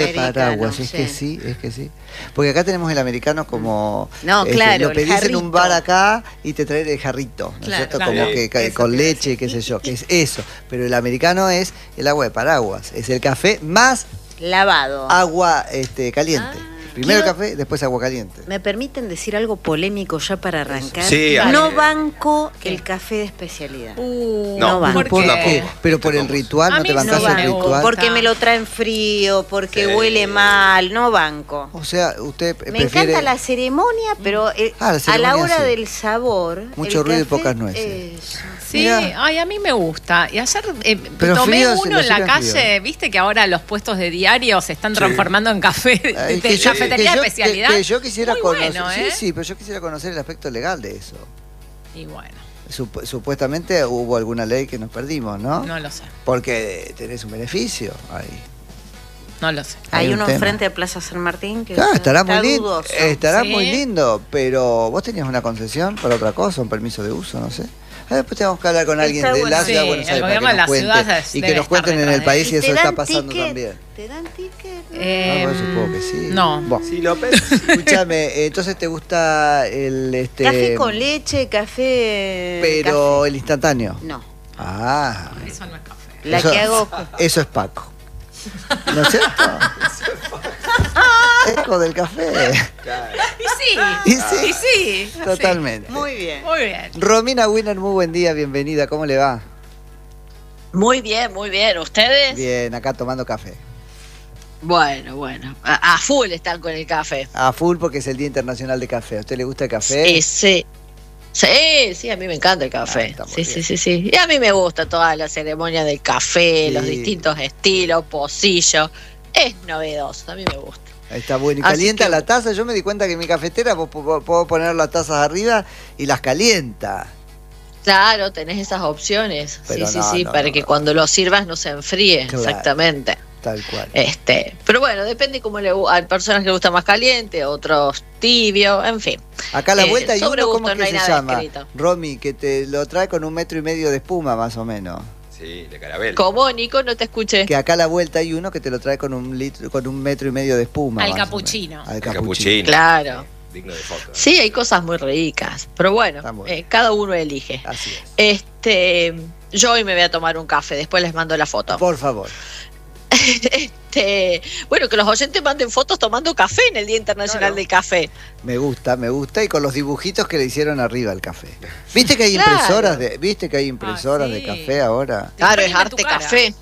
Paraguas, es que sí, es que sí. Porque acá tenemos el americano como... No, claro, lo pedís en un bar acá y te traen el jarrito, ¿no es cierto? Como que con leche, qué sé yo, que es eso. Pero el americano es el agua de Paraguas, es el café más... lavado. Agua caliente. Primero café, después agua caliente. ¿Me permiten decir algo polémico ya para arrancar? Sí, no banco el café de especialidad. No banco. ¿Por qué? Pero por el ritual, ¿no te bancás el ritual? Porque me lo traen frío, porque huele mal, no banco. O sea, usted Me prefiere... encanta la ceremonia, pero a la hora del sabor... Mucho ruido y pocas nueces. Sí, Mirá. ay, a mí me gusta. Y ayer Pero tomé frío, uno en la frío. calle, viste que ahora los puestos de diario se están transformando en café, cafetería de especialidad. Que yo quisiera Muy conocer, bueno, sí, pero yo quisiera conocer el aspecto legal de eso. Y bueno, Supuestamente hubo alguna ley que nos perdimos, ¿no? no lo sé, Porque tenés un beneficio ahí. no lo sé. Hay un uno tema. enfrente de Plaza San Martín que Claro, estará está muy lindo. dudoso. Estará Sí. muy lindo, pero vos tenías una concesión para otra cosa, un permiso de uso, no sé. Después tenemos que hablar con alguien Está de bueno. la ciudad de Sí, Buenos el Aires para gobierno que de la nos cuente ciudad y que debe nos cuenten estar en el detrás país ¿Y si te eso está dan pasando ticket? también. ¿Te dan ticket? Bueno, supongo que sí. No. Bueno, Sí, López. escúchame, entonces te gusta el Café con leche, café... pero el instantáneo. No, Ah, Eso no es café. la eso, que hago... eso es Paco. ¿No es cierto? Eco del café. Y Y sí, y sí. totalmente. Muy bien. Muy bien. Romina Winner, muy buen día, bienvenida. ¿Cómo le va? Muy bien, muy bien. ¿Ustedes? Bien, acá tomando café. Bueno, bueno. A full están con el café. A full porque es el Día Internacional de Café. ¿A usted le gusta el café? Sí, a mí me encanta el café. está muy Sí, bien. sí. Y a mí me gusta toda la ceremonia del café, Sí. los distintos estilos, pocillos. Es novedoso, a mí me gusta. Ahí está bueno. Y Así calienta que- la taza. Yo me di cuenta que en mi cafetera puedo poner las tazas arriba y las calienta. Claro, tenés esas opciones. Pero sí, no, para que cuando lo sirvas no se enfríe. Claro. Exactamente. Tal cual. Pero bueno, depende cómo hay personas que le gusta más caliente, otros tibio, en fin. Acá a la vuelta hay sobre uno, gusto ¿cómo no es que hay se nada llama? escrito. Romy, que te lo trae con 1,5 metros de espuma, más o menos. Sí, de carabel. ¿Cómo, Nico? No te escuché. Que acá a la vuelta hay uno que te lo trae con 1,5 metros de espuma. Al más o capuchino. menos. Al El capuchino. capuchino. Claro. Digno de foto. Sí, hay cosas muy ricas, pero bueno, Está muy bien. cada uno elige. Así es. Yo hoy me voy a tomar un café, después les mando la foto. Por favor. Bueno, que los oyentes manden fotos tomando café en el Día Internacional del Café. Me gusta, y con los dibujitos que le hicieron arriba al café. ¿Viste que hay Claro. impresoras de sí. café ahora? Claro, es ponen en tu arte cara. café.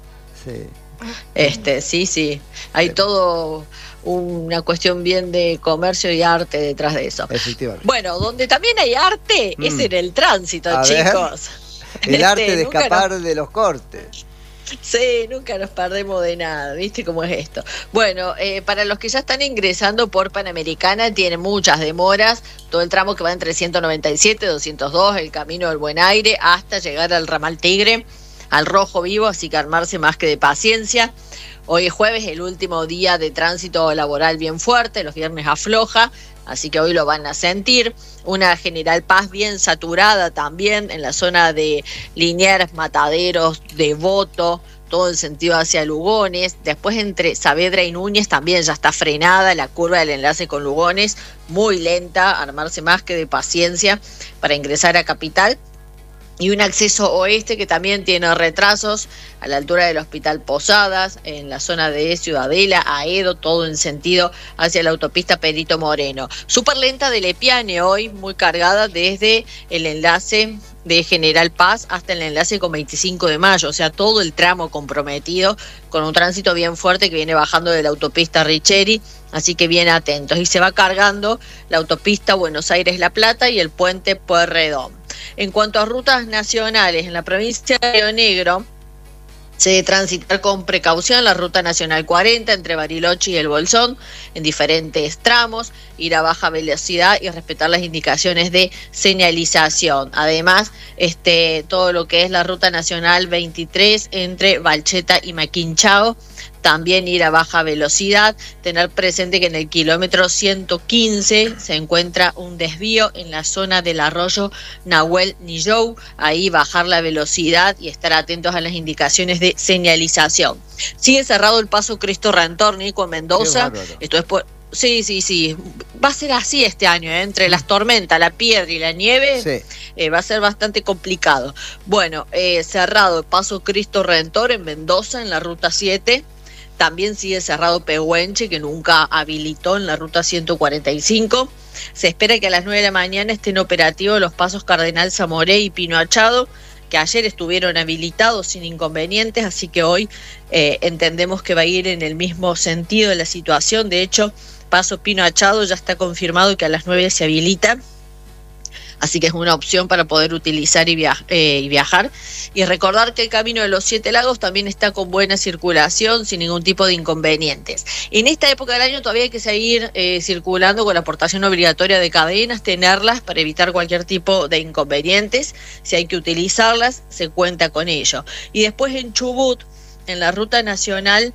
Sí. Sí. Hay todo una cuestión bien de comercio y arte detrás de eso. Efectivamente. Bueno, donde también hay arte es en el tránsito, A ver. chicos. El arte de nunca escapar de los cortes. Sí, nunca nos perdemos de nada, ¿viste cómo es esto? Bueno, para los que ya están ingresando por Panamericana, tiene muchas demoras, todo el tramo que va entre 197, 202, el Camino del Buen Aire, hasta llegar al Ramal Tigre, al Rojo Vivo, así que armarse más que de paciencia. Hoy es jueves, el último día de tránsito laboral bien fuerte, los viernes afloja, así que hoy lo van a sentir. Una General Paz bien saturada también en la zona de Liniers, Mataderos, Devoto, todo en sentido hacia Lugones. Después entre Saavedra y Núñez también ya está frenada la curva del enlace con Lugones, muy lenta, armarse más que de paciencia para ingresar a Capital. Y un acceso oeste que también tiene retrasos a la altura del Hospital Posadas, en la zona de Ciudadela, Aedo, todo en sentido hacia la autopista Perito Moreno. Súper lenta de Lepiane hoy, muy cargada desde el enlace de General Paz hasta el enlace con 25 de mayo, o sea, todo el tramo comprometido con un tránsito bien fuerte que viene bajando de la autopista Richeri, así que bien atentos. Y se va cargando la autopista Buenos Aires-La Plata y el puente Pueyrredón. En cuanto a rutas nacionales, en la provincia de Río Negro se debe transitar con precaución la ruta nacional 40 entre Bariloche y El Bolsón en diferentes tramos, ir a baja velocidad y respetar las indicaciones de señalización. Además, todo lo que es la ruta nacional 23 entre Valcheta y Maquinchao también ir a baja velocidad, tener presente que en el kilómetro 115 se encuentra un desvío en la zona del arroyo Nahuel Nillou, ahí bajar la velocidad y estar atentos a las indicaciones de señalización. Sigue cerrado el paso Cristo Redentor, Nico, en Mendoza. Esto es por... Sí. Va a ser así este año, entre las tormentas, la piedra y la nieve, va a ser bastante complicado. Bueno, cerrado el paso Cristo Redentor en Mendoza, en la ruta 7. También sigue cerrado Pehuenche, que nunca habilitó en la ruta 145. Se espera que a las 9 de la mañana estén operativos los pasos Cardenal Zamoré y Pino Achado, que ayer estuvieron habilitados sin inconvenientes, así que hoy entendemos que va a ir en el mismo sentido de la situación. De hecho, paso Pino Achado ya está confirmado que a las 9 se habilita. Así que es una opción para poder utilizar y viajar. Y recordar que el Camino de los 7 Lagos también está con buena circulación, sin ningún tipo de inconvenientes. En esta época del año todavía hay que seguir circulando con la aportación obligatoria de cadenas, tenerlas para evitar cualquier tipo de inconvenientes. Si hay que utilizarlas, se cuenta con ello. Y después en Chubut, en la ruta nacional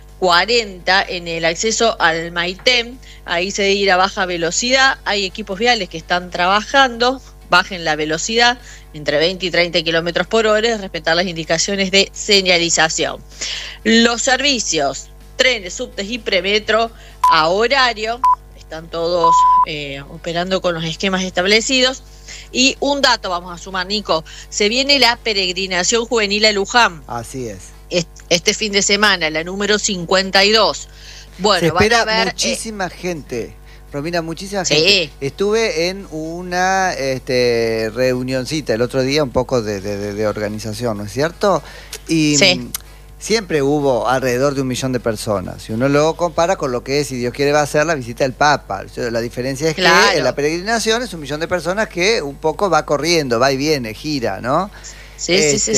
40, en el acceso al Maitén, ahí se debe ir a baja velocidad. Hay equipos viales que están trabajando, bajen la velocidad entre 20 y 30 kilómetros por hora, respetar las indicaciones de señalización. Los servicios, trenes, subtes y premetro a horario, están todos operando con los esquemas establecidos. Y un dato vamos a sumar, Nico, se viene la peregrinación juvenil a Luján. Así es. Este fin de semana, la número 52. Bueno, se espera van a ver, muchísima gente, Romina, muchísima gente. Estuve en una reunioncita el otro día, un poco de organización, ¿no es cierto? Y siempre hubo alrededor de 1 millón de personas. Si uno lo compara con lo que es, si Dios quiere, va a ser la visita del Papa. La diferencia es que en la peregrinación es 1 millón de personas que un poco va corriendo, va y viene, gira, ¿no? Sí.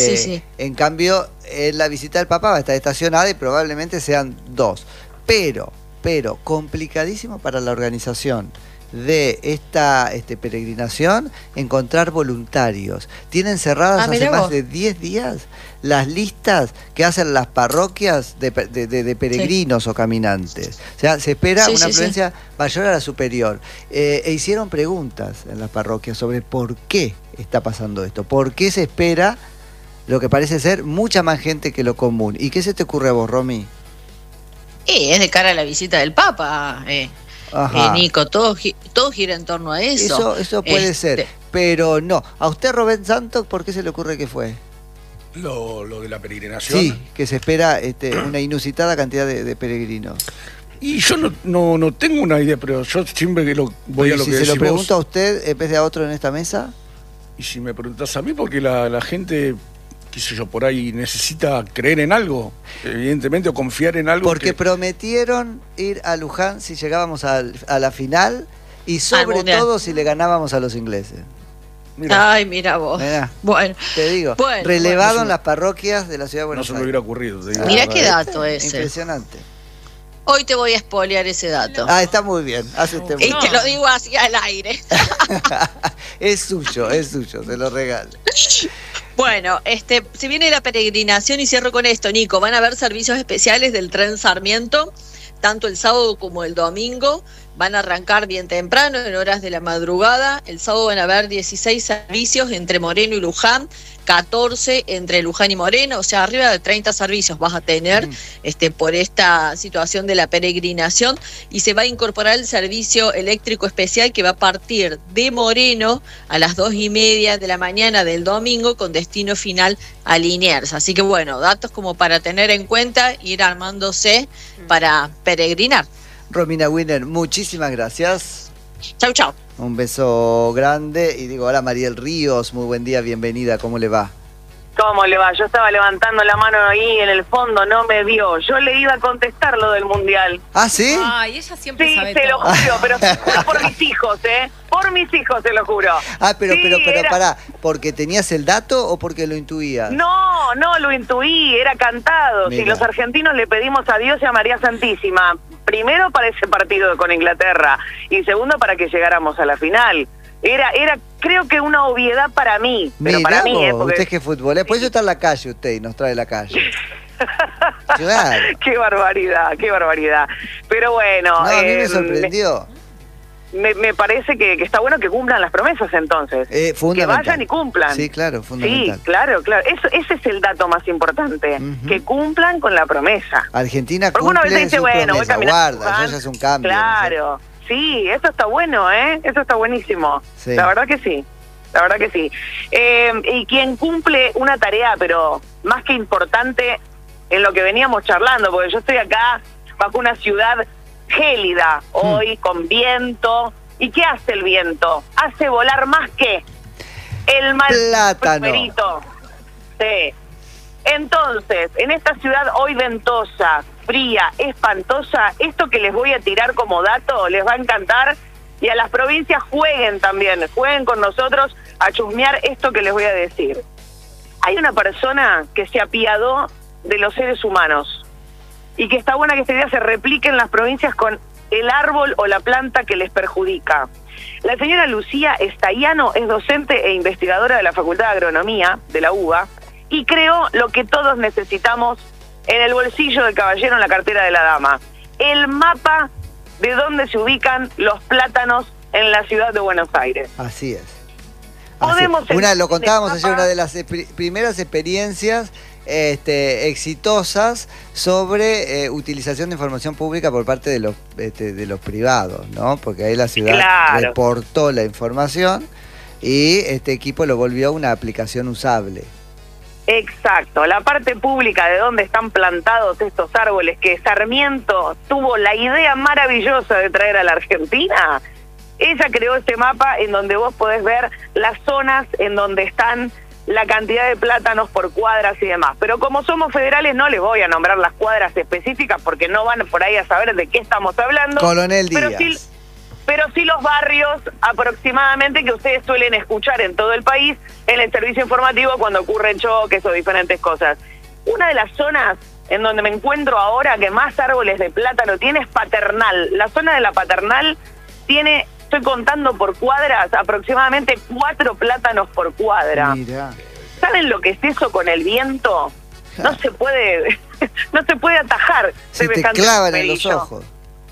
En cambio, la visita del Papa va a estar estacionada y probablemente sean 2. Pero complicadísimo para la organización de esta peregrinación encontrar voluntarios. Tienen cerradas hace más de 10 días las listas que hacen las parroquias de peregrinos o caminantes. O sea, se espera una afluencia mayor a la superior. E hicieron preguntas en las parroquias sobre por qué está pasando esto, por qué se espera lo que parece ser mucha más gente que lo común. ¿Y qué se te ocurre a vos, Romy? Es de cara a la visita del Papa, Nico, todo gira en torno a eso. Eso puede ser, pero no. ¿A usted, Rubén Santos, por qué se le ocurre que fue? Lo de la peregrinación. Sí, que se espera una inusitada cantidad de peregrinos. Y yo no tengo una idea, pero yo siempre que voy a lo que decís vos. Si se lo pregunto a usted en vez de a otro en esta mesa. Y si me preguntás a mí, porque la gente, qué sé yo, por ahí necesita creer en algo, evidentemente, o confiar en algo. Porque prometieron ir a Luján si llegábamos a la final y sobre todo si le ganábamos a los ingleses. Mirá. Ay, mira vos. Mirá. Bueno, te digo, relevado en las parroquias de la ciudad de Buenos Aires. No se me hubiera ocurrido. Te digo. Mirá qué dato ese. Impresionante. Hoy te voy a espolear ese dato. Está muy bien. Y te lo digo así al aire. Es suyo, te lo regalo. Bueno, se viene la peregrinación y cierro con esto, Nico. Van a haber servicios especiales del tren Sarmiento, tanto el sábado como el domingo. Van a arrancar bien temprano, en horas de la madrugada. El sábado van a haber 16 servicios entre Moreno y Luján, 14 entre Luján y Moreno, o sea, arriba de 30 servicios vas a tener por esta situación de la peregrinación. Y se va a incorporar el servicio eléctrico especial que va a partir de Moreno a las 2:30 de la mañana del domingo con destino final a Liniers. Así que bueno, datos como para tener en cuenta, ir armándose para peregrinar. Romina Winner, muchísimas gracias. Chau. Un beso grande. Y digo, hola Mariel Ríos, muy buen día, bienvenida, ¿cómo le va? ¿Cómo le va? Yo estaba levantando la mano ahí en el fondo, no me vio. Yo le iba a contestar lo del Mundial. ¿Ah, sí? Ay, ella siempre sabe todo. Sí, se lo juro, pero fue por mis hijos, Por mis hijos, se lo juro. Pero pará, ¿porque tenías el dato o porque lo intuías? No, lo intuí, era cantado. Mirá. Si los argentinos le pedimos a Dios y a María Santísima, primero para ese partido con Inglaterra y segundo para que llegáramos a la final. Era creo que una obviedad para mí, pero mirá para mí, porque usted es que futbolero, por eso está en la calle usted y nos trae la calle. Claro. Qué barbaridad, qué barbaridad. Pero bueno... No, a mí me sorprendió. Me parece que está bueno que cumplan las promesas entonces. Que vayan y cumplan. Sí, claro, fundamental. Sí, claro. Ese es el dato más importante. Que cumplan con la promesa. Argentina porque cumple uno dice, su bueno, promesa. Guarda, eso ya es un cambio. Claro, ¿no? Sí, eso está bueno, eso está buenísimo. Sí. La verdad que sí. La verdad que sí. Y quien cumple una tarea, pero más que importante en lo que veníamos charlando, porque yo estoy acá bajo una ciudad gélida hoy, con viento. ¿Y qué hace el viento? Hace volar más que el plátano. Sí. Entonces, en esta ciudad hoy ventosa, fría, espantosa, esto que les voy a tirar como dato les va a encantar. Y a las provincias jueguen también, jueguen con nosotros a chusmear esto que les voy a decir. Hay una persona que se apiadó de los seres humanos y que está buena que esta idea se replique en las provincias con el árbol o la planta que les perjudica. La señora Lucía Estaiano es docente e investigadora de la Facultad de Agronomía de la UBA y creó lo que todos necesitamos en el bolsillo del caballero, en la cartera de la dama: el mapa de dónde se ubican los plátanos en la ciudad de Buenos Aires. Así es. Lo contábamos ayer, una de las primeras experiencias exitosas sobre utilización de información pública por parte de los privados, ¿no? Porque ahí la ciudad reportó la información y este equipo lo volvió una aplicación usable. Exacto, la parte pública de dónde están plantados estos árboles que Sarmiento tuvo la idea maravillosa de traer a la Argentina. Ella creó este mapa en donde vos podés ver las zonas en donde están la cantidad de plátanos por cuadras y demás. Pero como somos federales no les voy a nombrar las cuadras específicas porque no van por ahí a saber de qué estamos hablando. Coronel Díaz. Pero sí los barrios aproximadamente que ustedes suelen escuchar en todo el país en el servicio informativo cuando ocurren choques o diferentes cosas. Una de las zonas en donde me encuentro ahora que más árboles de plátano tiene es Paternal. La zona de la Paternal tiene, estoy contando por cuadras, aproximadamente 4 plátanos por cuadra. Mirá. ¿Saben lo que es eso con el viento? No se puede, no se puede atajar. Se te clavan en los ojos.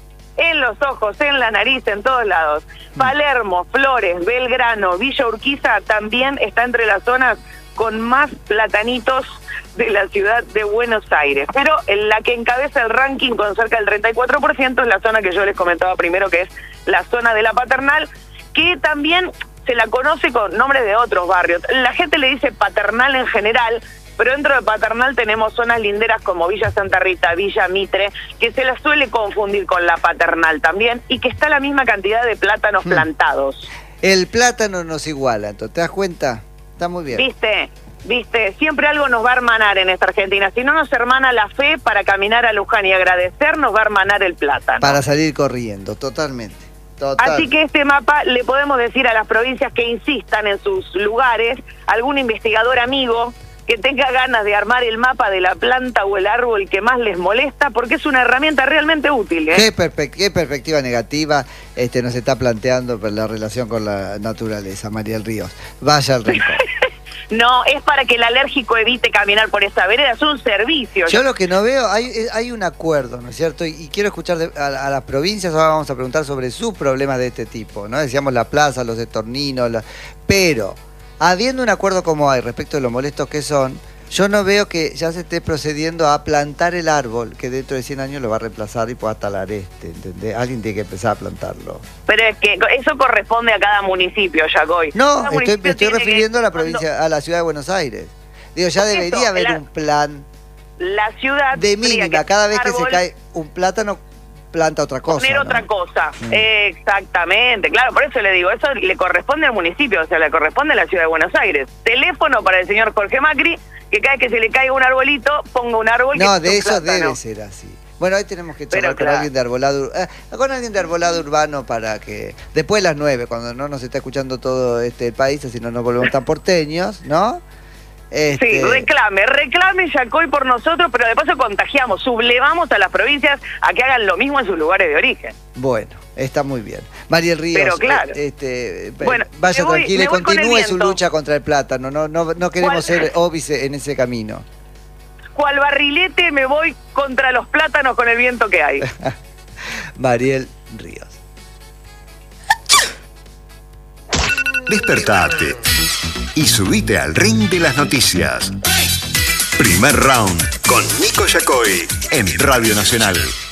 En los ojos, en la nariz, en todos lados. Palermo, Flores, Belgrano, Villa Urquiza también está entre las zonas con más platanitos de la ciudad de Buenos Aires. Pero en la que encabeza el ranking con cerca del 34% es la zona que yo les comentaba primero, que es la zona de la Paternal, que también se la conoce con nombres de otros barrios. La gente le dice Paternal en general, pero dentro de Paternal tenemos zonas linderas como Villa Santa Rita, Villa Mitre, que se las suele confundir con la Paternal también, y que está la misma cantidad de plátanos plantados. El plátano nos iguala, ¿te das cuenta? Está muy bien. ¿Viste? Siempre algo nos va a hermanar en esta Argentina. Si no nos hermana la fe para caminar a Luján y agradecer, nos va a hermanar el plátano. Para salir corriendo, totalmente. Así que este mapa le podemos decir a las provincias que insistan en sus lugares, algún investigador amigo que tenga ganas de armar el mapa de la planta o el árbol que más les molesta, porque es una herramienta realmente útil. ¿Qué perspectiva negativa nos está planteando la relación con la naturaleza, Mariel Ríos? Vaya al rincón. No, es para que el alérgico evite caminar por esa vereda, es un servicio. Yo lo que no veo, hay un acuerdo, ¿no es cierto? Y quiero escuchar a las provincias, ahora vamos a preguntar sobre sus problemas de este tipo, ¿no? Decíamos la plaza, los estorninos, pero habiendo un acuerdo como hay respecto de lo molestos que son, yo no veo que ya se esté procediendo a plantar el árbol que dentro de 100 años lo va a reemplazar y pueda talar ¿entendés? Alguien tiene que empezar a plantarlo. Pero es que eso corresponde a cada municipio, Yacoy. No, me estoy refiriendo a la provincia, a la ciudad de Buenos Aires. Digo, ya debería haber un plan. La ciudad de mínima, cada vez que se cae un plátano, planta otra cosa. Poner otra cosa, exactamente. Claro, por eso le digo, eso le corresponde al municipio, o sea, le corresponde a la ciudad de Buenos Aires. Teléfono para el señor Jorge Macri, que cada vez que se le caiga un arbolito, ponga un árbol. No, de eso debe ser así. Bueno, hoy tenemos que charlar con alguien de arbolado urbano para que después de las 9, cuando no nos está escuchando todo el país, así no nos volvemos tan porteños, ¿no? Sí, reclame Yacoy por nosotros, pero de paso contagiamos, sublevamos a las provincias a que hagan lo mismo en sus lugares de origen. Bueno, está muy bien. Mariel Ríos, pero claro. Bueno, vaya tranquila y continúe su lucha contra el plátano, no queremos ser óbice en ese camino. cual barrilete me voy contra los plátanos con el viento que hay. Mariel Ríos. Despertate y subite al ring de las noticias. Primer round con Nico Yacoy en Radio Nacional.